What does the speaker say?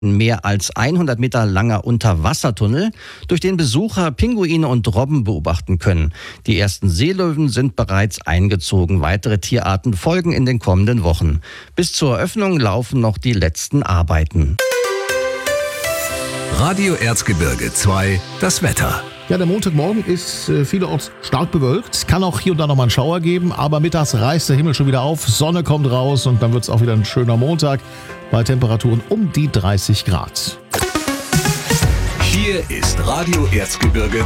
Ein mehr als 100 Meter langer Unterwassertunnel, durch den Besucher Pinguine und Robben beobachten können. Die ersten Seelöwen sind bereits eingezogen. Weitere Tierarten folgen in den kommenden Wochen. Bis zur Eröffnung laufen noch die letzten Arbeiten. Radio Erzgebirge 2, das Wetter. Ja, der Montagmorgen ist vielerorts stark bewölkt. Kann auch hier und da nochmal einen Schauer geben, aber mittags reißt der Himmel schon wieder auf, Sonne kommt raus und dann wird es auch wieder ein schöner Montag bei Temperaturen um die 30 Grad. Hier ist Radio Erzgebirge